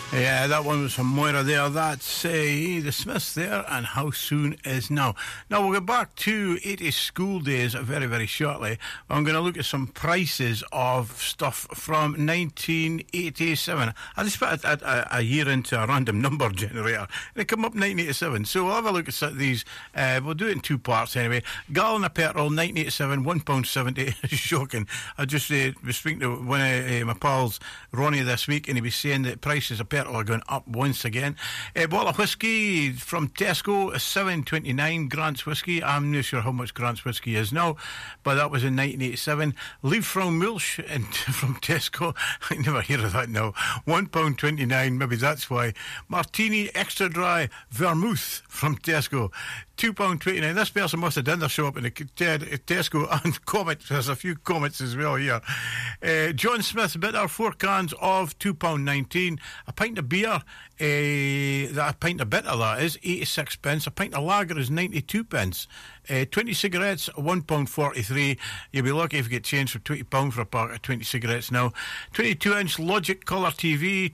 Yeah, that one was from Moira there. That's the Smiths there, and How Soon Is Now. Now, we'll get back to 80s school days very, very shortly. I'm going to look at some prices of stuff from 1987. I just put a year into a random number generator, and it came up 1987. So we'll have a look at these. We'll do it in two parts anyway. Gallon of petrol, 1987, £1.70. Shocking. I just was speaking to one of my pals, Ronnie, this week, and he was saying that prices of petrol are going up once again. A bottle of whiskey from Tesco, $7.29. Grant's whiskey. I'm not sure how much Grant's whiskey is now, but that was in 1987. Leaf from Milch and from Tesco. I never hear of that now. £1.29. Maybe that's why. Martini extra dry vermouth from Tesco. £2.29. This person must have done their show up in the Tesco and Comet. There's a few Comets as well here. John Smith bitter, 4 cans of £2.19. A pint of beer, a pint of bitter that is, 86 pence. A pint of lager is 92 pence. 20 cigarettes, £1.43. You'll be lucky if you get change for £20 for a pack of 20 cigarettes now. 22-inch Logic Colour TV,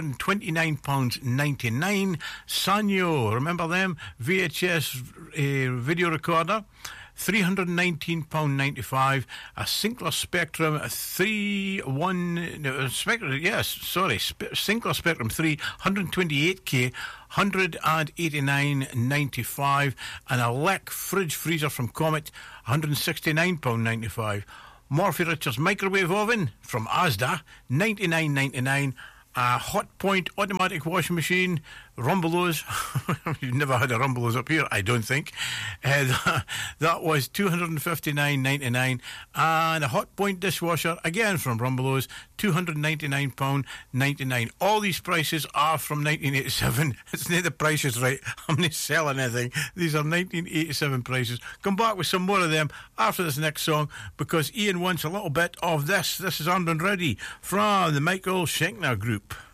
£229.99. Sanyo, remember them? VHS video recorder, £319.95. A Sinclair Spectrum Sinclair Spectrum 3, 128K, £189.95. And a Lec fridge freezer from Comet, £169.95. Morphy Richards microwave oven from Asda, $99.99. A Hot Point automatic washing machine, Rumbelows. You've never had a Rumbelows up here, I don't think. That was £259.99. And a Hot Point dishwasher, again from Rumbelows, £299.99. All these prices are from 1987. It's not the prices right. I'm not selling anything. These are 1987 prices. Come back with some more of them after this next song, because Ian wants a little bit of this. This is Armed and Ready from the Michael Schenkner Group.